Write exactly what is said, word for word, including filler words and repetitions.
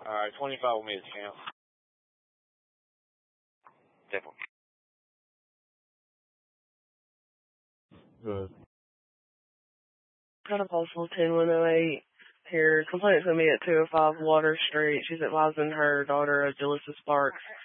Alright, twenty-five will meet at camp. Definitely. Good. Got a possible ten one oh eight here. Complaint's going to be at two oh five Water Street. She's advising her daughter, Jalissa Sparks,